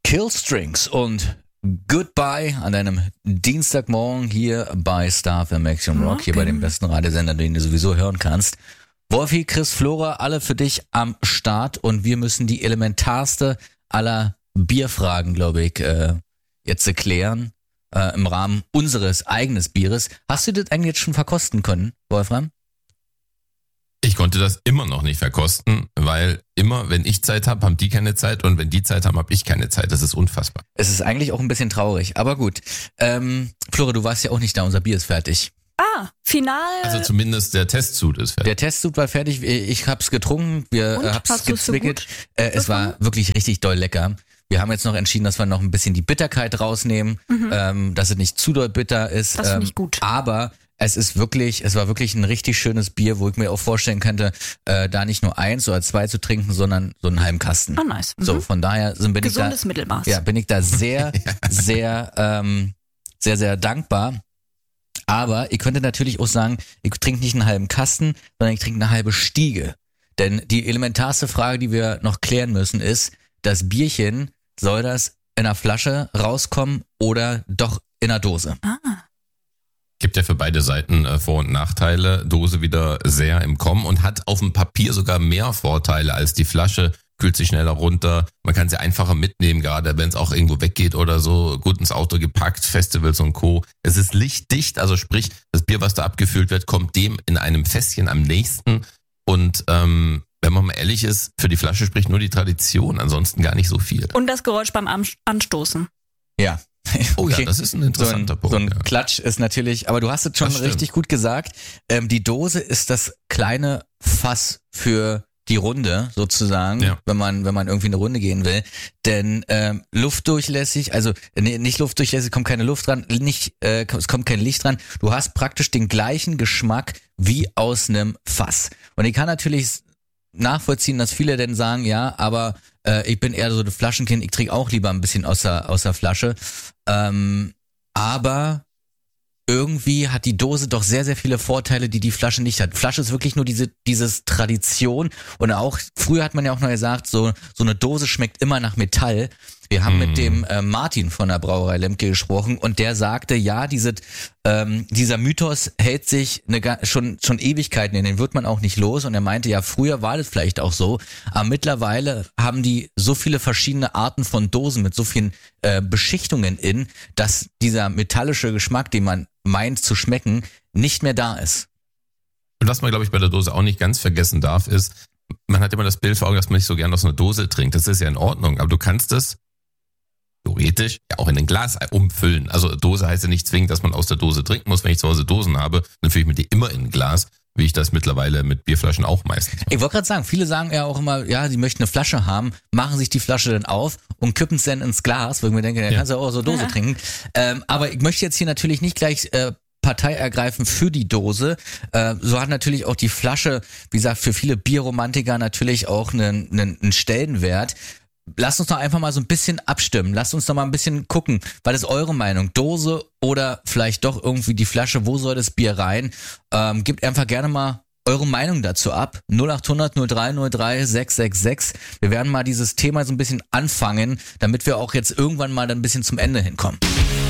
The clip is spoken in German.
Killstrings und Goodbye an einem Dienstagmorgen hier bei Star FM Action Rock, hier bei dem besten Radiosender, den du sowieso hören kannst. Wolfi, Chris, Flora, alle für dich am Start und wir müssen die elementarste aller Bierfragen, glaube ich, jetzt klären im Rahmen unseres eigenen Bieres. Hast du das eigentlich jetzt schon verkosten können, Wolfram? Ich konnte das immer noch nicht verkosten, weil immer, wenn ich Zeit habe, haben die keine Zeit und wenn die Zeit haben, habe ich keine Zeit. Das ist unfassbar. Es ist eigentlich auch ein bisschen traurig, aber gut. Flora, du warst ja auch nicht da, unser Bier ist fertig. Final. Also zumindest der Testsud ist fertig. Der Testsud war fertig, ich hab's getrunken, wir hab's gezwickelt. Es war wirklich richtig doll lecker. Wir haben jetzt noch entschieden, dass wir noch ein bisschen die Bitterkeit rausnehmen, dass es nicht zu doll bitter ist. Das finde ich gut. Aber es war wirklich ein richtig schönes Bier, wo ich mir auch vorstellen könnte, da nicht nur 1 oder 2 zu trinken, sondern so einen halben Kasten. Oh, nice. So, von daher Gesundes Mittelmaß. Ja, bin ich da sehr, sehr dankbar. Aber ich könnte natürlich auch sagen, ich trinke nicht einen halben Kasten, sondern ich trinke eine halbe Stiege. Denn die elementarste Frage, die wir noch klären müssen, ist, das Bierchen, soll das in einer Flasche rauskommen oder doch in einer Dose? Gibt ja für beide Seiten Vor- und Nachteile. Dose wieder sehr im Kommen und hat auf dem Papier sogar mehr Vorteile als die Flasche. Kühlt sich schneller runter. Man kann sie einfacher mitnehmen, gerade wenn es auch irgendwo weggeht oder so. Gut ins Auto gepackt, Festivals und Co. Es ist lichtdicht, also sprich, das Bier, was da abgefüllt wird, kommt dem in einem Fässchen am nächsten. Und wenn man mal ehrlich ist, für die Flasche spricht nur die Tradition, ansonsten gar nicht so viel. Und das Geräusch beim Anstoßen. Ja. Oh ja, das ist ein interessanter Punkt. So ein Klatsch ist natürlich, aber du hast es schon richtig gut gesagt. Die Dose ist das kleine Fass für die Runde sozusagen, wenn man irgendwie eine Runde gehen will. Denn luftdurchlässig, also nicht luftdurchlässig, kommt keine Luft dran, es kommt kein Licht dran. Du hast praktisch den gleichen Geschmack wie aus einem Fass. Und ich kann natürlich nachvollziehen, dass viele denn sagen, ja, aber ich bin eher so ein Flaschenkind, ich trinke auch lieber ein bisschen aus der Flasche. Aber irgendwie hat die Dose doch sehr, sehr viele Vorteile, die Flasche nicht hat. Flasche ist wirklich nur dieses Tradition und auch, früher hat man ja auch noch gesagt, so eine Dose schmeckt immer nach Metall. Wir haben mit dem Martin von der Brauerei Lemke gesprochen und der sagte, ja, dieser Mythos hält sich schon Ewigkeiten, den wird man auch nicht los und er meinte, ja, früher war das vielleicht auch so, aber mittlerweile haben die so viele verschiedene Arten von Dosen mit so vielen Beschichtungen dass dieser metallische Geschmack, den man meint zu schmecken, nicht mehr da ist. Und was man, glaube ich, bei der Dose auch nicht ganz vergessen darf, ist, man hat immer das Bild vor Augen, dass man nicht so gern aus einer Dose trinkt. Das ist ja in Ordnung, aber du kannst es theoretisch ja auch in ein Glas umfüllen. Also Dose heißt ja nicht zwingend, dass man aus der Dose trinken muss. Wenn ich zu Hause Dosen habe, dann fülle ich mir die immer in ein Glas, wie ich das mittlerweile mit Bierflaschen auch meistens mache. Ich wollte gerade sagen, viele sagen ja auch immer, ja, sie möchten eine Flasche haben, machen sich die Flasche dann auf und kippen es dann ins Glas, wo ich mir denke, dann kannst du auch so Dose trinken. Aber ich möchte jetzt hier natürlich nicht gleich Partei ergreifen für die Dose. So hat natürlich auch die Flasche, wie gesagt, für viele Bierromantiker natürlich auch einen Stellenwert. Lasst uns doch einfach mal so ein bisschen abstimmen. Lasst uns doch mal ein bisschen gucken. Was ist eure Meinung? Dose oder vielleicht doch irgendwie die Flasche? Wo soll das Bier rein? Gebt einfach gerne mal eure Meinung dazu ab. 0800 0303 666. Wir werden mal dieses Thema so ein bisschen anfangen, damit wir auch jetzt irgendwann mal dann ein bisschen zum Ende hinkommen.